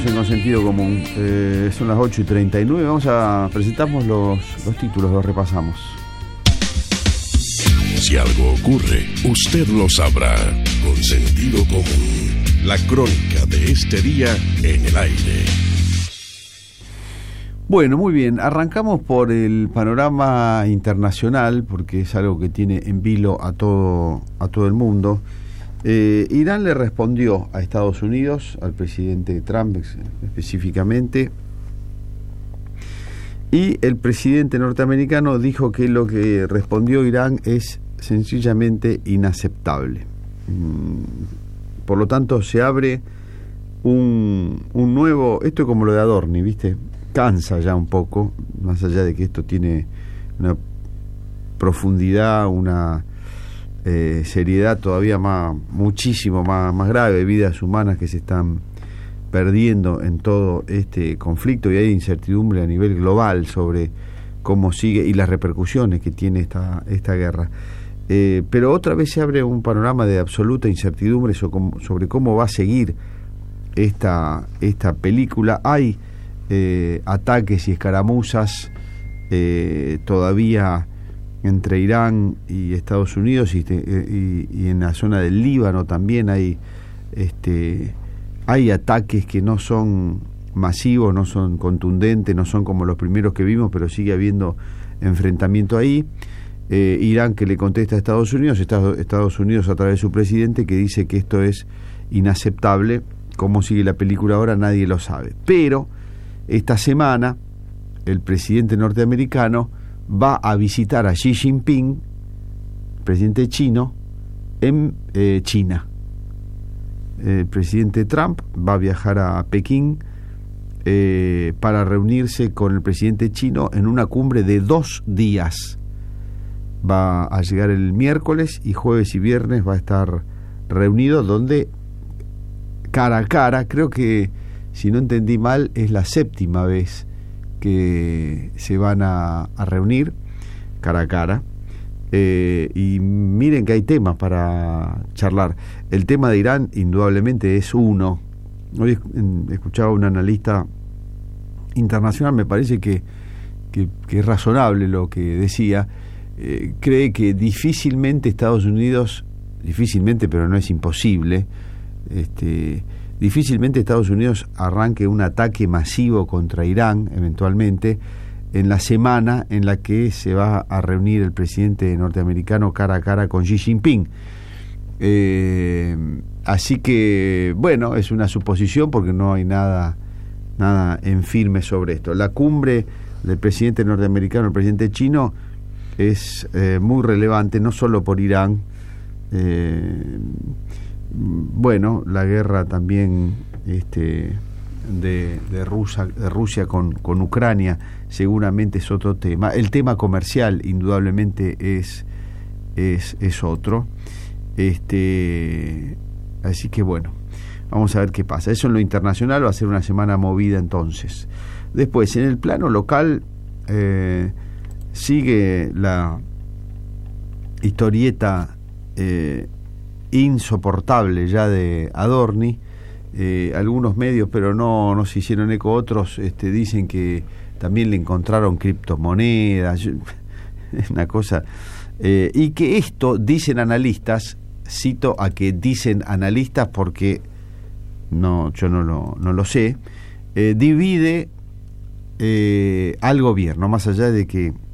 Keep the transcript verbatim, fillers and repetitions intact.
Con sentido común, eh, son las ocho y treinta y nueve. Vamos a presentamos los, los títulos, los repasamos. Si algo ocurre, usted lo sabrá. Con sentido común, la crónica de este día en el aire. Bueno, muy bien, arrancamos por el panorama internacional, porque es algo que tiene en vilo a todo, a todo el mundo. Eh, Irán le respondió a Estados Unidos, al presidente Trump específicamente, y el presidente norteamericano dijo que lo que respondió Irán es sencillamente inaceptable. Por lo tanto, se abre un, un nuevo, esto es como lo de Adorni, ¿viste? Cansa ya un poco, más allá de que esto tiene una profundidad, una Eh, seriedad todavía más, muchísimo más, más grave, vidas humanas que se están perdiendo en todo este conflicto, y hay incertidumbre a nivel global sobre cómo sigue y las repercusiones que tiene esta, esta guerra. Eh, pero otra vez se abre un panorama de absoluta incertidumbre sobre cómo, sobre cómo va a seguir esta, esta película. Hay eh, ataques y escaramuzas eh, todavía entre Irán y Estados Unidos, y, y, y en la zona del Líbano también hay este hay ataques que no son masivos, no son contundentes, no son como los primeros que vimos, pero sigue habiendo enfrentamiento ahí. eh, Irán que le contesta a Estados Unidos, Estados, Estados Unidos a través de su presidente, que dice que esto es inaceptable. Cómo sigue la película ahora nadie lo sabe, pero esta semana el presidente norteamericano va a visitar a Xi Jinping, presidente chino, en eh, China. El presidente Trump va a viajar a Pekín eh, para reunirse con el presidente chino en una cumbre de dos días. Va a llegar el miércoles y jueves y viernes va a estar reunido, donde cara a cara, creo que, si no entendí mal, es la séptima vez que se van a, a reunir cara a cara, eh, y miren que hay temas para charlar. El tema de Irán indudablemente es uno. Hoy escuchaba a un analista internacional, me parece que, que, que es razonable lo que decía. Eh, cree que difícilmente Estados Unidos, difícilmente, pero no es imposible, este difícilmente Estados Unidos arranque un ataque masivo contra Irán, eventualmente, en la semana en la que se va a reunir el presidente norteamericano cara a cara con Xi Jinping. Eh, así que, bueno, es una suposición porque no hay nada, nada en firme sobre esto. La cumbre del presidente norteamericano, el presidente chino, es eh, muy relevante, no solo por Irán. Eh, Bueno, la guerra también este, de, de, Rusia, de Rusia con, con Ucrania seguramente es otro tema. El tema comercial indudablemente es, es, es otro. Este, así que bueno, vamos a ver qué pasa. Eso en lo internacional va a ser una semana movida entonces. Después, en el plano local, eh, sigue la historieta eh, insoportable ya de Adorni. Eh, algunos medios, pero no, no se hicieron eco, otros este, dicen que también le encontraron criptomonedas, es una cosa, eh, y que esto, dicen analistas, cito a que dicen analistas porque no, yo no lo, no lo sé, eh, divide eh, al gobierno, más allá de que